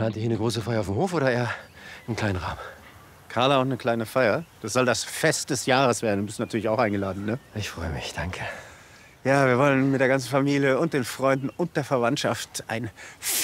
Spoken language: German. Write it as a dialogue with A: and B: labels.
A: Plant ihr hier eine große Feier auf dem Hof oder eher im kleinen Rahmen?
B: Carla und eine kleine Feier. Das soll das Fest des Jahres werden. Du bist natürlich auch eingeladen, ne?
A: Ich freue mich, danke.
B: Ja, wir wollen mit der ganzen Familie und den Freunden und der Verwandtschaft ein